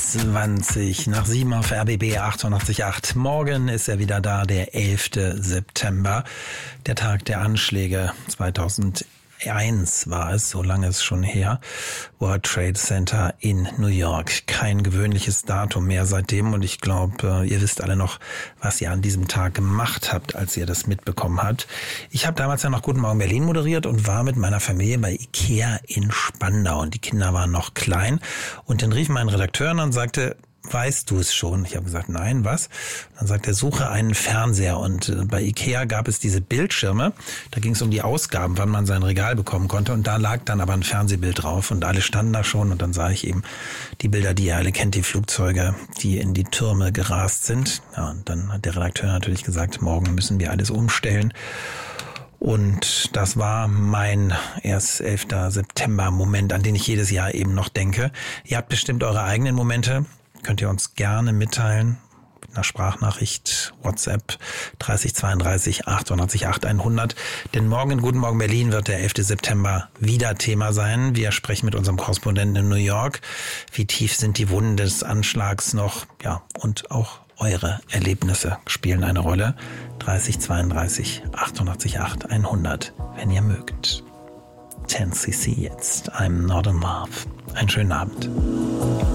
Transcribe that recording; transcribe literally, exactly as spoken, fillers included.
zwanzig nach sieben auf R B B achtundachtzig Komma acht. Morgen ist er wieder da, der elfte September, der Tag der Anschläge. zweitausendeins war es, so lange ist schon her. World Trade Center in New York. Kein gewöhnliches Datum mehr seitdem und ich glaube, ihr wisst alle noch, was ihr an diesem Tag gemacht habt, als ihr das mitbekommen habt. Ich habe damals ja noch Guten Morgen Berlin moderiert und war mit meiner Familie bei Ikea in Spandau und die Kinder waren noch klein und dann rief mein Redakteur an und sagte: Weißt du es schon? Ich habe gesagt, nein, was? Dann sagt er, suche einen Fernseher. Und bei Ikea gab es diese Bildschirme. Da ging es um die Ausgaben, wann man sein Regal bekommen konnte. Und da lag dann aber ein Fernsehbild drauf. Und alle standen da schon. Und dann sah ich eben die Bilder, die ihr alle kennt, die Flugzeuge, die in die Türme gerast sind. Ja, und dann hat der Redakteur natürlich gesagt, morgen müssen wir alles umstellen. Und das war mein erst elfter September Moment, an den ich jedes Jahr eben noch denke. Ihr habt bestimmt eure eigenen Momente. Könnt ihr uns gerne mitteilen mit einer Sprachnachricht, WhatsApp dreißig zweiunddreißig achtundachtzig Komma acht hundert. Denn morgen in Guten Morgen Berlin wird der elfte September wieder Thema sein. Wir sprechen mit unserem Korrespondenten in New York. Wie tief sind die Wunden des Anschlags noch? Ja, und auch eure Erlebnisse spielen eine Rolle. dreißig zweiunddreißig achtundachtzig Komma acht hundert, wenn ihr mögt. zehn C C jetzt. I'm not in love. Einen schönen Abend.